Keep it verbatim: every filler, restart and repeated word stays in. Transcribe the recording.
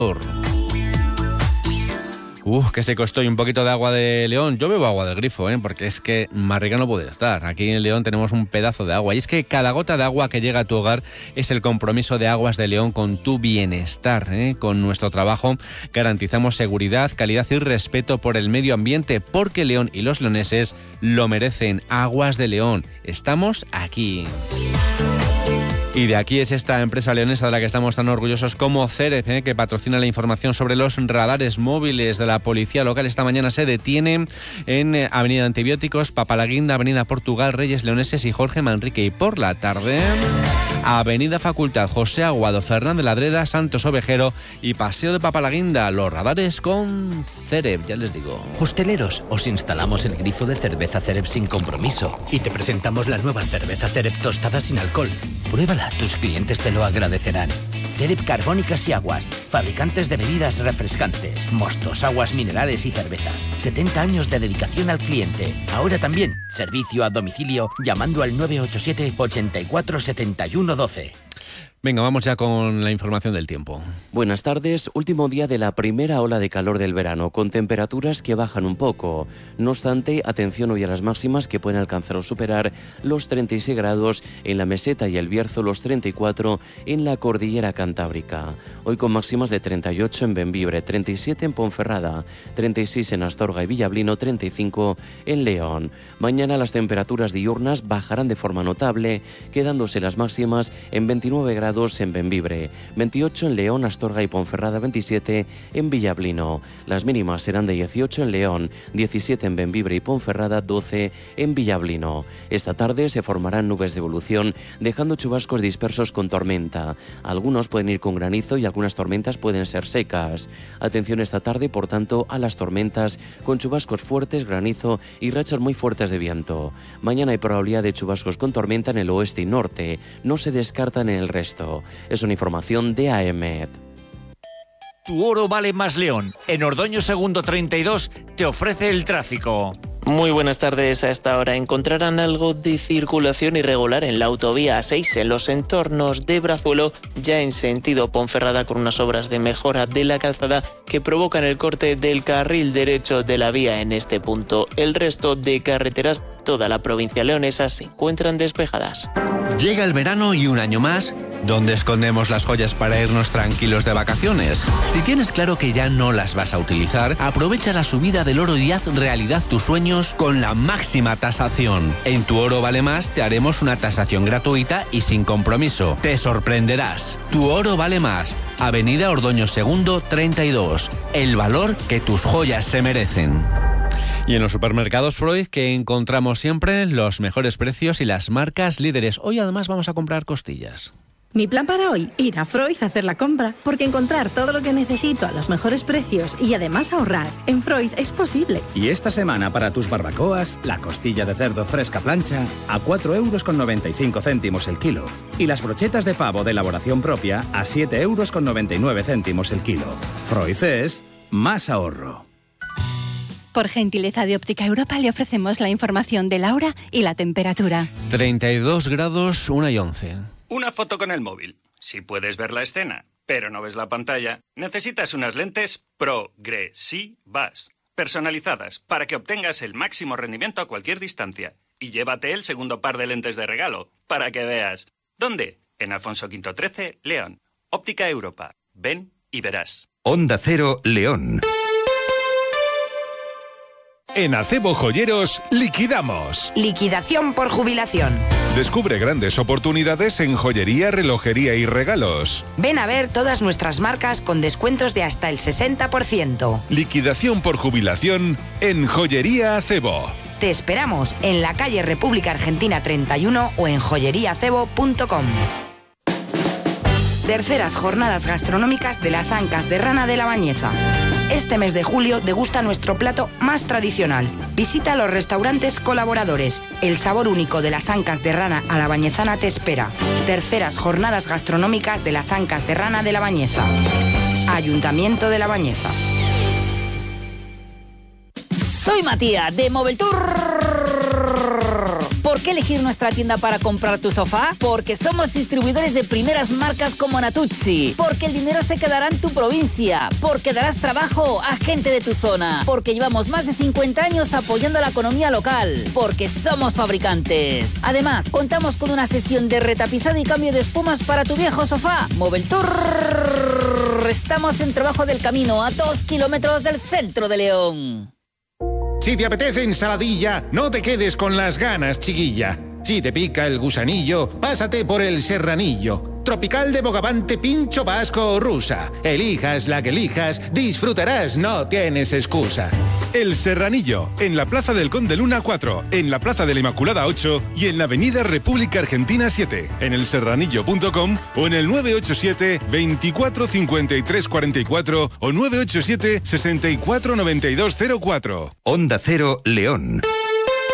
Uf, que se costó y un poquito de agua de León. Yo bebo agua del grifo, ¿eh? Porque es que más rica no puede estar. Aquí en León tenemos un pedazo de agua. Y es que cada gota de agua que llega a tu hogar es el compromiso de Aguas de León con tu bienestar, ¿eh? Con nuestro trabajo garantizamos seguridad, calidad y respeto por el medio ambiente, porque León y los leoneses lo merecen. Aguas de León. Estamos aquí. Y de aquí es esta empresa leonesa de la que estamos tan orgullosos como Cerep, ¿eh? que patrocina la información sobre los radares móviles de la policía local. Esta mañana se detiene en Avenida Antibióticos, Papalaguinda, Avenida Portugal, Reyes Leoneses y Jorge Manrique. Y por la tarde, Avenida Facultad, José Aguado, Fernández Ladreda, Santos Ovejero y Paseo de Papalaguinda. Los radares con Cerep, ya les digo. Hosteleros, os instalamos el grifo de cerveza Cerep sin compromiso y te presentamos la nueva cerveza Cerep tostada sin alcohol. Pruébala, tus clientes te lo agradecerán. Cerep Carbónicas y Aguas, fabricantes de bebidas refrescantes, mostos, aguas minerales y cervezas. setenta años de dedicación al cliente. Ahora también, servicio a domicilio llamando al nueve ocho siete, ochenta y cuatro, setenta y uno, doce. Venga, vamos ya con la información del tiempo. Buenas tardes, último día de la primera ola de calor del verano, con temperaturas que bajan un poco. No obstante, atención hoy a las máximas que pueden alcanzar o superar los treinta y seis grados en la Meseta y el Bierzo, los treinta y cuatro en la Cordillera Cantábrica. Hoy con máximas de treinta y ocho en Bembibre, treinta y siete en Ponferrada, treinta y seis en Astorga y Villablino, treinta y cinco en León. Mañana las temperaturas diurnas bajarán de forma notable, quedándose las máximas en veintinueve grados en Bembibre, veintiocho en León, Astorga y Ponferrada, veintisiete en Villablino. Las mínimas serán de dieciocho en León, diecisiete en Bembibre y Ponferrada, doce en Villablino. Esta tarde se formarán nubes de evolución, dejando chubascos dispersos con tormenta. Algunos pueden ir con granizo y algunas tormentas pueden ser secas. Atención esta tarde, por tanto, a las tormentas con chubascos fuertes, granizo y rachas muy fuertes de viento. Mañana hay probabilidad de chubascos con tormenta en el oeste y norte. No se descartan en el resto. Es una información de AEMET. Tu oro vale más León. En Ordoño Segundo treinta y dos te ofrece el tráfico. Muy buenas tardes. A esta hora encontrarán algo de circulación irregular en la autovía A seis en los entornos de Brazuelo, ya en sentido Ponferrada, con unas obras de mejora de la calzada que provocan el corte del carril derecho de la vía en este punto. El resto de carreteras, toda la provincia leonesa, se encuentran despejadas. Llega el verano y un año más, ¿dónde escondemos las joyas para irnos tranquilos de vacaciones? Si tienes claro que ya no las vas a utilizar, aprovecha la subida del oro y haz realidad tus sueños con la máxima tasación. En Tu Oro Vale Más te haremos una tasación gratuita y sin compromiso. Te sorprenderás. Tu Oro Vale Más. Avenida Ordoño Segundo treinta y dos. El valor que tus joyas se merecen. Y en los supermercados Freud, que encontramos siempre los mejores precios y las marcas líderes. Hoy además vamos a comprar costillas. Mi plan para hoy, ir a Freud a hacer la compra, porque encontrar todo lo que necesito a los mejores precios y además ahorrar en Freud es posible. Y esta semana para tus barbacoas, la costilla de cerdo fresca plancha a cuatro euros con noventa y cinco céntimos el kilo. Y las brochetas de pavo de elaboración propia a siete euros con noventa y nueve céntimos el kilo. Freud es más ahorro. Por gentileza de Óptica Europa le ofrecemos la información de la hora y la temperatura. treinta y dos grados, una y once. Una foto con el móvil. Si puedes ver la escena, pero no ves la pantalla, necesitas unas lentes progresivas, personalizadas, para que obtengas el máximo rendimiento a cualquier distancia. Y llévate el segundo par de lentes de regalo, para que veas. ¿Dónde? En Alfonso Quinto trece, León. Óptica Europa. Ven y verás. Onda Cero, León. En Acebo Joyeros, liquidamos. Liquidación por jubilación. Descubre grandes oportunidades en joyería, relojería y regalos. Ven a ver todas nuestras marcas con descuentos de hasta el sesenta por ciento. Liquidación por jubilación en Joyería Acebo. Te esperamos en la calle República Argentina treinta y uno o en joyería acebo punto com. Terceras jornadas gastronómicas de las Ancas de Rana de la Bañeza. Este mes de julio degusta nuestro plato más tradicional. Visita los restaurantes colaboradores. El sabor único de las Ancas de Rana a la Bañezana te espera. Terceras jornadas gastronómicas de las Ancas de Rana de la Bañeza. Ayuntamiento de La Bañeza. Soy Matías de Moveltour. ¿Por qué elegir nuestra tienda para comprar tu sofá? Porque somos distribuidores de primeras marcas como Natuzzi. Porque el dinero se quedará en tu provincia. Porque darás trabajo a gente de tu zona. Porque llevamos más de cincuenta años apoyando la economía local. Porque somos fabricantes. Además, contamos con una sección de retapizado y cambio de espumas para tu viejo sofá. Moveltour. Estamos en Trabajo del Camino, a dos kilómetros del centro de León. Si te apetece ensaladilla, no te quedes con las ganas, chiquilla. Si te pica el gusanillo, pásate por el serranillo. Tropical de Bogavante, pincho vasco o rusa. Elijas la que elijas, disfrutarás, no tienes excusa. El Serranillo, en la Plaza del Conde Luna cuatro, en la Plaza de la Inmaculada ocho y en la Avenida República Argentina siete, en el serranillo punto com o en el nueve ocho siete, veinticuatro cincuenta y tres cuarenta y cuatro o nueve ocho siete, sesenta y cuatro noventa y dos cero cuatro. Onda Cero, León.